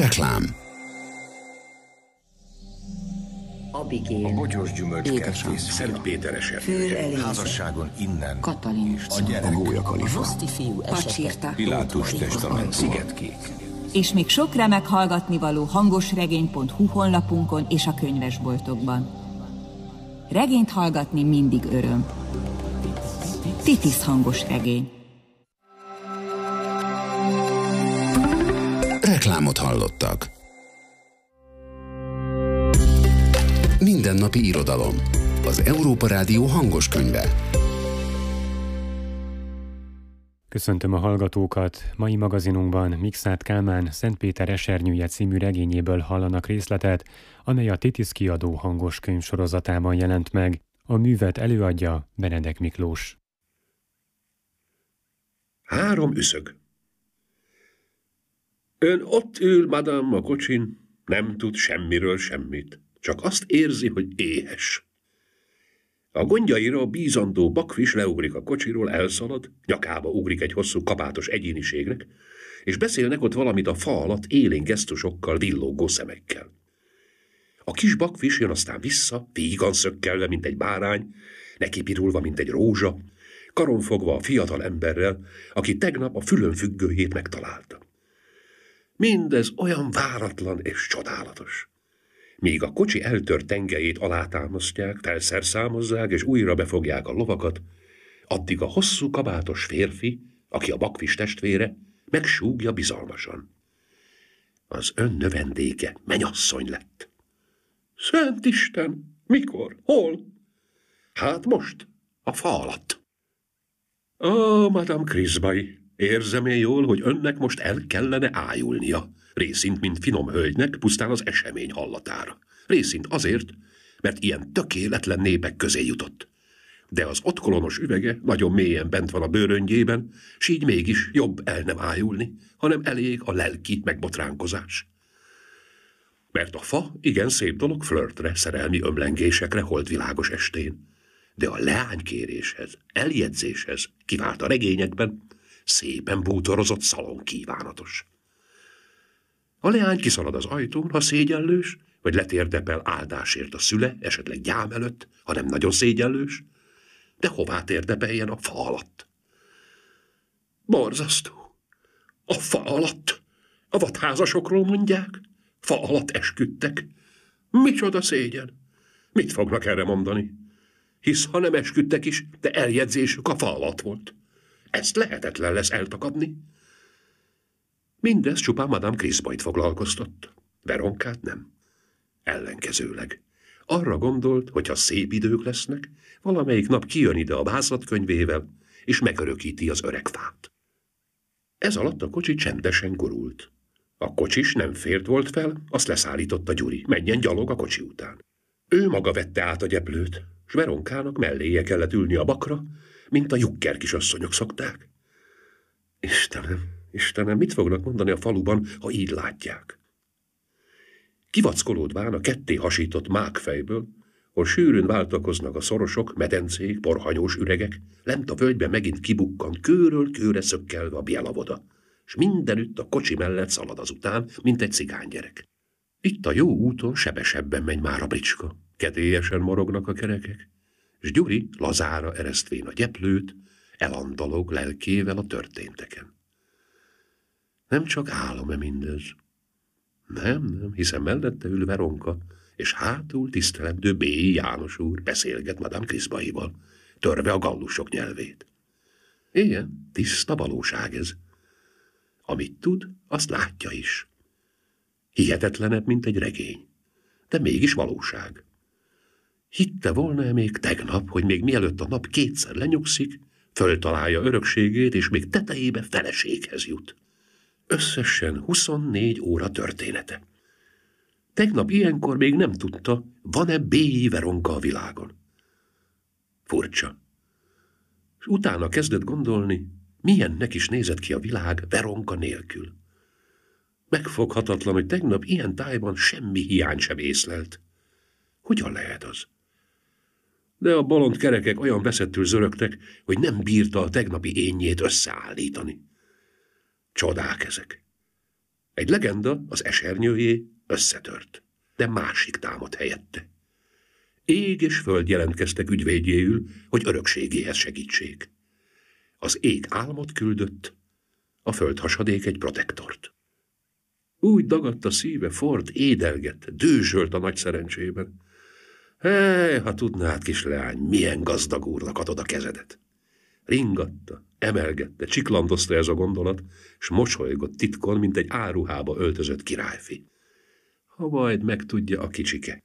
Reklám. Abigél, a bogyós gyümölcskertész, Szentpéteres erdője, házasságon innen, Katalin, a gyerek, A gólyakalifa. Roszti fiú esete, Pilátus testament, Szigetkék. És még sok remek hallgatnivaló hangosregény.hu honlapunkon és a könyvesboltokban. Regényt hallgatni mindig öröm. Titis hangos regény. Reklámot hallottak. Mindennapi irodalom. Az Európa Rádió hangos könyve. Köszöntöm a hallgatókat! Mai magazinunkban Mikszáth Kálmán Szentpéter esernyője című regényéből hallanak részletet, amely a Titis kiadó hangos könyv sorozatában jelent meg. A művet előadja Benedek Miklós. 3 üszög. Ön ott ül, madame, a kocsin, nem tud semmiről semmit, csak azt érzi, hogy éhes. A gondjaira bízandó bakfis leugrik a kocsiról, elszalad, nyakába ugrik egy hosszú kabátos egyéniségnek, és beszélnek ott valamit a fa alatt élén gesztusokkal, villogó szemekkel. A kis bakfis jön aztán vissza, vígan szökkelve, mint egy bárány, nekipirulva, mint egy rózsa, karonfogva a fiatal emberrel, aki tegnap a fülön függőjét megtalálta. Mindez olyan váratlan és csodálatos. Míg a kocsi eltört tengelyét alátámasztják, felszerszámozzák és újra befogják a lovakat, addig a hosszú kabátos férfi, aki a bakfis testvére, megsúgja bizalmasan. Az ön növendéke menyasszony lett. Szent Isten! Mikor? Hol? Hát most, a fa alatt. Madame Crisby, érzem én jól, hogy önnek most el kellene ájulnia. Részint, mint finom hölgynek, pusztán az esemény hallatára. Részint azért, mert ilyen tökéletlen népek közé jutott. De az ottkolonos üvege nagyon mélyen bent van a bőröngyében, s így mégis jobb el nem ájulni, hanem elég a lelki megbotránkozás. Mert a fa igen szép dolog flörtre, szerelmi ömlengésekre holdvilágos estén, de a leánykéréshez, eljegyzéshez kivált a regényekben szépen bútorozott szalon kívánatos. A leány kiszalad az ajtón, ha szégyenlős, vagy letérdepel áldásért a szüle, esetleg gyám előtt, ha nem nagyon szégyenlős, de hová térdepeljen a fa alatt? Borzasztó! A fa alatt! A vadházasokról mondják? Fa alatt esküdtek? Micsoda szégyen! Mit fognak erre mondani? Hisz, ha nem esküdtek is, de eljegyzésük a fa alatt volt. Ezt lehetetlen lesz eltakadni. Mindez csupán Madame Crisbyt foglalkoztott. Veronkát nem. Ellenkezőleg. Arra gondolt, hogy ha szép idők lesznek, valamelyik nap kijön ide a vázlatkönyvével, és megörökíti az öreg fát. Ez alatt a kocsi csendesen gurult. A kocsis nem fért volt fel, azt leszállította Gyuri, menjen gyalog a kocsi után. Ő maga vette át a gyeplőt, s Veronkának melléje kellett ülni a bakra, mint a jukker kisasszonyok szokták. Istenem, mit fognak mondani a faluban, ha így látják? Kivackolódván a ketté hasított mákfejből, hol sűrűn váltakoznak a szorosok, medencék, porhanyós üregek, lent a völgyben megint kibukkan kőről kőre szökkelve a bielavoda, s mindenütt a kocsi mellett szalad azután, mint egy cigánygyerek. Itt a jó úton sebesebben megy már a bricska, kedélyesen morognak a kerekek, s Gyuri lazára eresztvén a gyeplőt, elandalog lelkével a történteken. Nem csak álom-e mindez? Nem, hiszen mellette ül Veronka, és hátul tiszteletdő B.I. János úr beszélget Madame Crisbyval, törve a gallusok nyelvét. Igen, tiszta valóság ez. Amit tud, azt látja is. Hihetetlenebb, mint egy regény, de mégis valóság. Hitte volna még tegnap, hogy még mielőtt a nap kétszer lenyugszik, föltalálja örökségét, és még tetejébe feleséghez jut. Összesen 24 óra története. Tegnap ilyenkor még nem tudta, van-e B.I. Veronka a világon. Furcsa. És utána kezdett gondolni, milyennek is nézett ki a világ Veronka nélkül. Megfoghatatlan, hogy tegnap ilyen tájban semmi hiány sem észlelt. Hogyan lehet az? De a bolond kerekek olyan veszettül zörögtek, hogy nem bírta a tegnapi énjét összeállítani. Csodák ezek. Egy legenda, az esernyőjé, összetört, de másik támad helyette. Ég és föld jelentkeztek ügyvédjéül, hogy örökségéhez segítsék. Az ég álmot küldött, a föld hasadék egy protektort. Úgy dagadt a szíve, Ford édelgette, dőzsölt a nagy szerencsében. Ha tudnád, kisleány, milyen gazdag úrnak adod a kezedet. Ringatta, emelgette, csiklandozta ez a gondolat, s mosolygott titkon, mint egy áruhába öltözött királyfi. Ha majd megtudja a kicsike.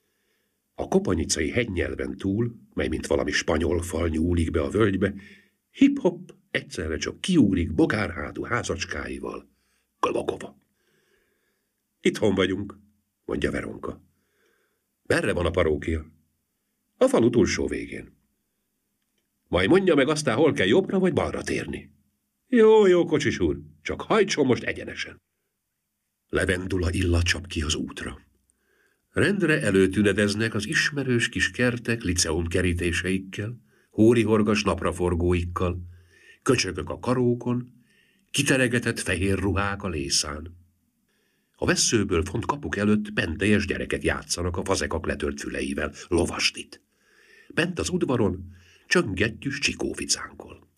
A kopanyicai hegynyelven túl, mely mint valami spanyol fal nyúlik be a völgybe, hip-hop egyszerre csak kiúrik bogárhátú házacskáival, Glogova. Itthon vagyunk, mondja Veronka. Merre van a parókia? A falu túlsó végén. Majd mondja meg aztán, hol kell jobbra vagy balra térni. Jó, kocsis úr, csak hajtson most egyenesen. Levendula illat csap ki az útra. Rendre előtünedeznek az ismerős kis kertek liceum kerítéseikkel, hórihorgas napraforgóikkal, köcsögök a karókon, kiteregetett fehér ruhák a lészán. A vesszőből font kapuk előtt penteljes gyerekek játszanak a fazekak letört füleivel, lovastit. Bent az udvaron csöngettyűs csikóficánkol.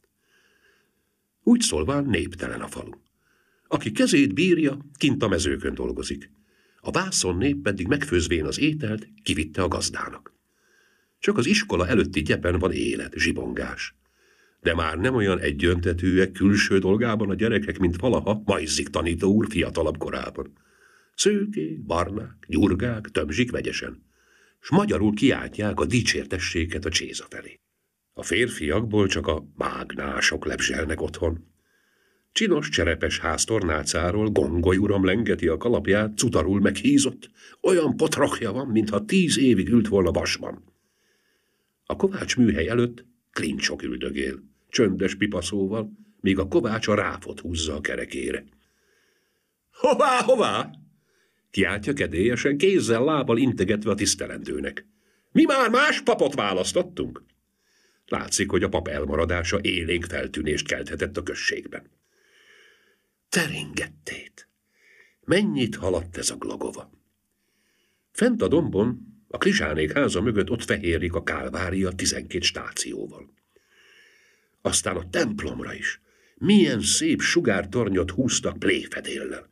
Úgy szólván néptelen a falu. Aki kezét bírja, kint a mezőkön dolgozik. A vászon nép pedig megfőzvén az ételt, kivitte a gazdának. Csak az iskola előtti gyepen van élet, zsibongás. De már nem olyan egyöntetűek külső dolgában a gyerekek, mint valaha Majzik tanító úr fiatalabb korában. Szőkék, barnák, gyurgák, tömzsik vegyesen, s magyarul kiáltják a dicsértességet a cséza felé. A férfiakból csak a mágnások lebzselnek otthon. Csinos cserepes háztornácáról Gongoly uram lengeti a kalapját, cutarul meghízott, olyan potrakja van, mintha 10 évig ült volna vasban. A kovács műhely előtt klincsok üldögél, csöndes pipaszóval, míg a kovács a ráfot húzza a kerekére. Hová? Kiáltja kedélyesen, kézzel, lábbal integetve a tisztelendőnek. Mi már más papot választottunk? Látszik, hogy a pap elmaradása élénk feltűnést kelthetett a községben. Teringettét! Mennyit haladt ez a Glogova? Fent a dombon, a Klizsánék háza mögött ott fehérik a Kálvária 12 stációval. Aztán a templomra is milyen szép sugártornyot húztak pléfedéllel.